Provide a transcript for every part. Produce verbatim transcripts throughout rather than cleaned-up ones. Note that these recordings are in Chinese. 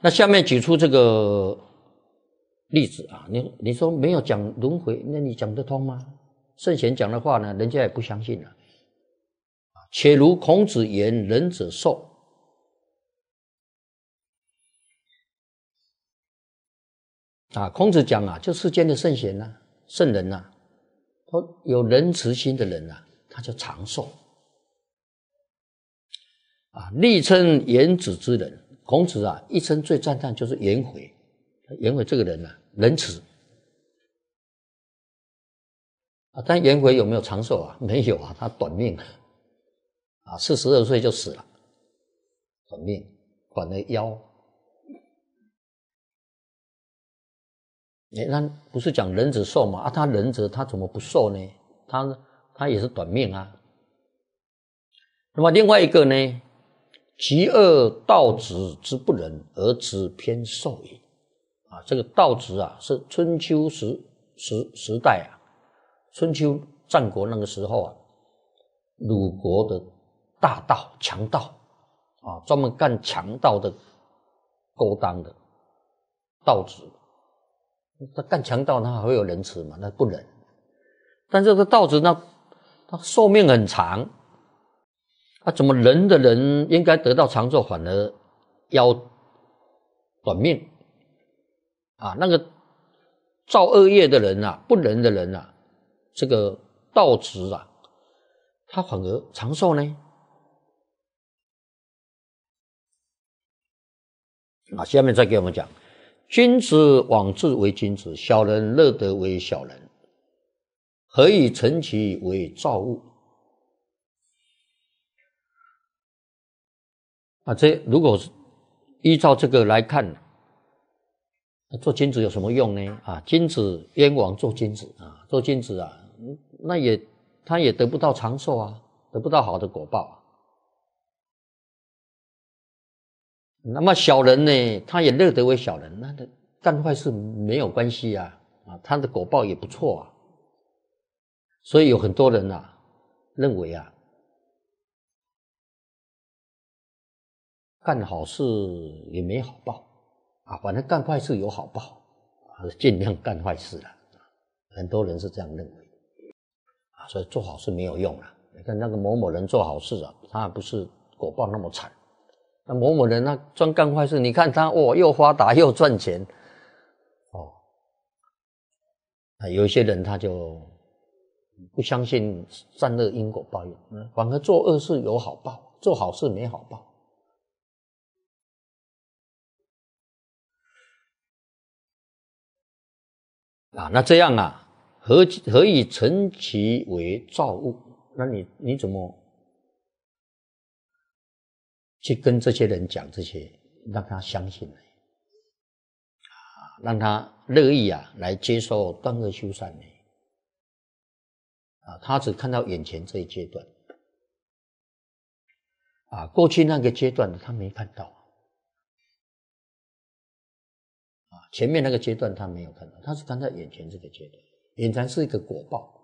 那下面举出这个例子啊，你你说没有讲轮回，那你讲得通吗？圣贤讲的话呢，人家也不相信了。且如孔子言：“仁者寿。”啊，孔子讲啊，就世间的圣贤啊、圣人啊，说有仁慈心的人啊，他就长寿。啊，力称颜子之人。孔子啊，一生最赞叹就是颜回。颜回这个人啊，仁慈。啊，但颜回有没有长寿啊？没有啊，他短命啊，四十二岁就死了，短命，管了腰。哎，那不是讲仁者寿吗？啊，他仁者他怎么不寿呢？他他也是短命啊。那么另外一个呢？极恶道子之不仁，而知偏寿也。啊，这个道子啊，是春秋时时时代啊，春秋战国那个时候啊，鲁国的大盗强盗啊，专门干强盗的勾当的道子。他干强盗，他还会有仁慈嘛？那不仁。但这个道子呢，他寿命很长。啊，怎么人的人应该得到长寿，反而要短命啊？那个造恶业的人啊，不仁的人啊，这个道子啊，他反而长寿呢？啊，下面再给我们讲，君子往自为君子，小人乐得为小人，何以成其为造物？啊，这如果依照这个来看，做君子有什么用呢？啊，君子燕王做君子啊，做君子啊，那也他也得不到长寿啊，得不到好的果报啊。那么小人呢，他也乐得为小人，那他干坏事没有关系啊，啊，他的果报也不错啊。所以有很多人啊，认为啊，干好事也没好报啊，反正干坏事有好报啊，尽量干坏事了。很多人是这样认为啊，所以做好事没有用了。你看那个某某人做好事啊，他不是果报那么惨。那某某人他专干坏事，你看他哦，又发达又赚钱哦。啊，有一些人他就不相信善恶因果报应，反而做恶事有好报，做好事没好报。啊，那这样啊，何何以成其为造物？那你你怎么去跟这些人讲这些，让他相信呢？啊，让他乐意啊来接受断恶修善呢？啊，他只看到眼前这一阶段，啊，过去那个阶段他没看到。前面那个阶段他没有看到，他是看到眼前这个阶段，眼前是一个果报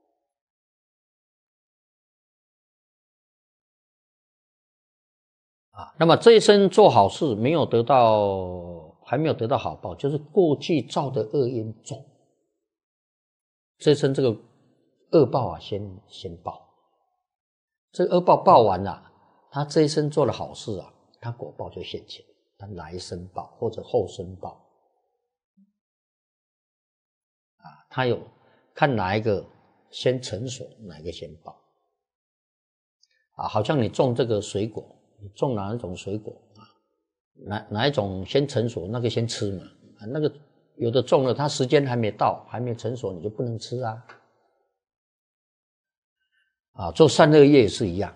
啊。那么这一生做好事没有得到，还没有得到好报，就是过去造的恶因重，这一生这个恶报啊，先先报。这个恶报报完了、啊，他这一生做了好事啊，他果报就现前，他来生报或者后生报。他有看哪一个先成熟，哪一个先报啊？好像你种这个水果，你种哪一种水果啊？哪哪一种先成熟，那个先吃嘛。啊，那个有的种了，它时间还没到，还没成熟，你就不能吃啊。啊，做善恶业也是一样。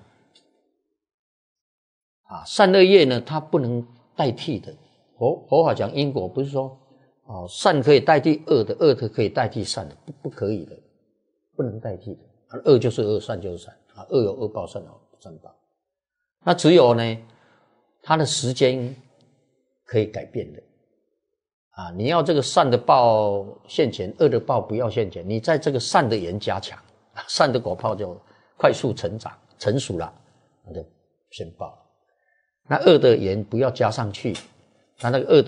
啊，善恶业呢，它不能代替的。佛佛法讲因果，不是说。哦，善可以代替恶的，恶的可以代替善的，不不可以的，不能代替的。啊，恶就是恶，善就是善啊，恶有恶报，善有善报。那只有呢，它的时间可以改变的啊。你要这个善的报现前，恶的报不要现前，你在这个善的缘加强，善的果报就快速成长成熟了，那就先报。那恶的缘不要加上去他那个恶